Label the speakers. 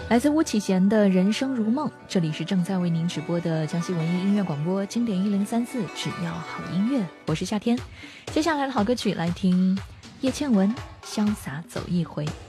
Speaker 1: 来自巫启贤的人生如梦，这里是正在为您直播的江西文艺音乐广播经典1034，只要好音乐，我是夏天。接下来的好歌曲来听叶倩文潇洒走一回。